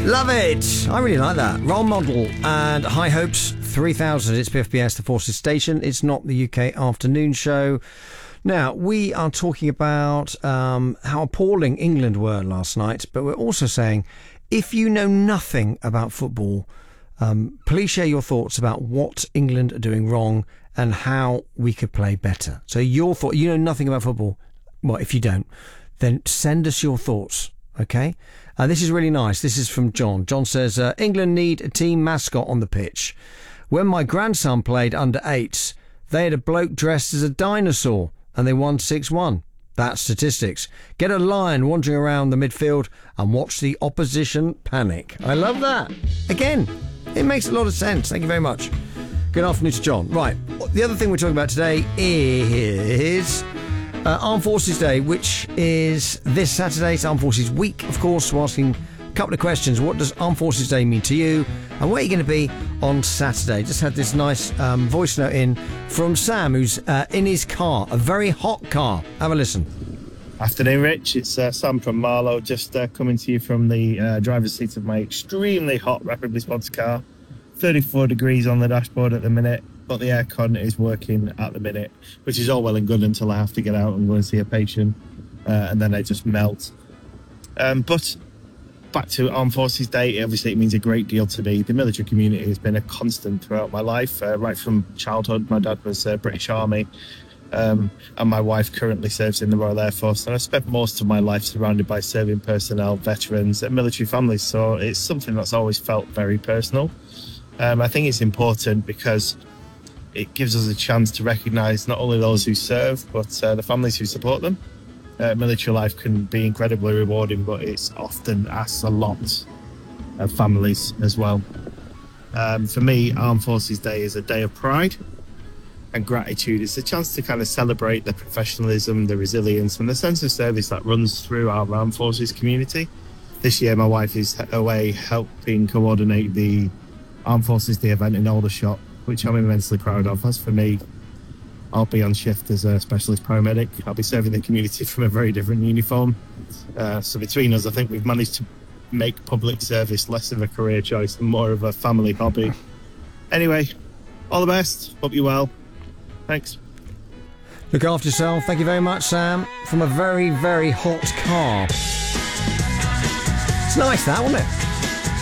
Love it. I really like that. Role model and High Hopes 3000. It's PFBS, the Forces Station. It's not the UK afternoon show. Now, we are talking about how appalling England were last night, but we're also saying if you know nothing about football, please share your thoughts about what England are doing wrong and how we could play better. So your thought, you know nothing about football. Well, if you don't, then send us your thoughts, okay? This is really nice. This is from John. John says, England need a team mascot on the pitch. When my grandson played under 8s, they had a bloke dressed as a dinosaur and they won 6-1. That's statistics. Get a lion wandering around the midfield and watch the opposition panic. I love that. Again, it makes a lot of sense. Thank you very much. Good afternoon to John. Right, the other thing we're talking about today is Armed Forces Day, which is this Saturday. It's Armed Forces Week, of course. We're asking a couple of questions. What does Armed Forces Day mean to you? And where are you going to be on Saturday? Just had this nice voice note in from Sam, who's in his car, a very hot car. Have a listen. Afternoon, Rich. It's Sam from Marlow, just coming to you from the driver's seat of my extremely hot, rapidly sponsored car. 34 degrees on the dashboard at the minute, but the aircon is working at the minute, which is all well and good until I have to get out and go and see a patient, and then I just melt. But back to Armed Forces Day, obviously it means a great deal to me. The military community has been a constant throughout my life, right from childhood. My dad was British Army, and my wife currently serves in the Royal Air Force, and I spent most of my life surrounded by serving personnel, veterans and military families, so it's something that's always felt very personal. I think it's important because it gives us a chance to recognise not only those who serve, but the families who support them. Military life can be incredibly rewarding, but it's often asks a lot of families as well. For me, Armed Forces Day is a day of pride and gratitude. It's a chance to kind of celebrate the professionalism, the resilience and the sense of service that runs through our Armed Forces community. This year, my wife is away helping coordinate the Armed Forces Day event in Aldershot, which I'm immensely proud of. As for me, I'll be on shift as a specialist paramedic. I'll be serving the community from a very different uniform. So between us, I think we've managed to make public service less of a career choice and more of a family hobby. Anyway, all the best. Hope you're well. Thanks. Look after yourself. Thank you very much, Sam, from a very, very hot car. It's nice, that, wasn't it?